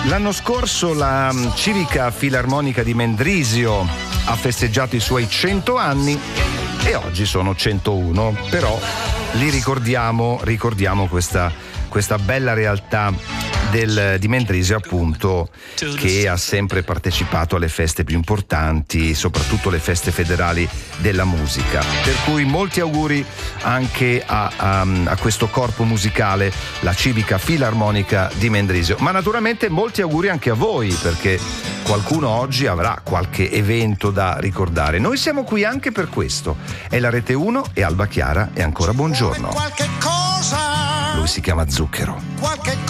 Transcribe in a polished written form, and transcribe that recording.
L'anno scorso la Civica Filarmonica di Mendrisio ha festeggiato i suoi 100 anni e oggi sono 101, però li ricordiamo questa bella realtà di Mendrisio, appunto, che ha sempre partecipato alle feste più importanti, soprattutto le feste federali della musica. Per cui molti auguri anche a questo corpo musicale, la Civica Filarmonica di Mendrisio. Ma naturalmente molti auguri anche a voi, perché qualcuno oggi avrà qualche evento da ricordare. Noi siamo qui anche per questo. È la Rete 1 e Alba Chiara e ancora buongiorno. Lui si chiama Zucchero.